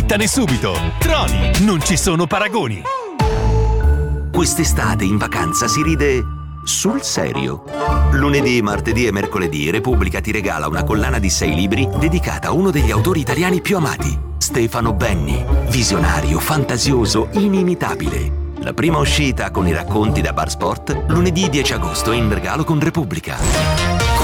scontane subito. Troni, non ci sono paragoni. Quest'estate in vacanza si ride sul serio. Lunedì, martedì e mercoledì Repubblica ti regala una collana di 6 libri dedicata a uno degli autori italiani più amati, Stefano Benni. Visionario, fantasioso, inimitabile. La prima uscita con i racconti da Bar Sport, lunedì 10 agosto in regalo con Repubblica.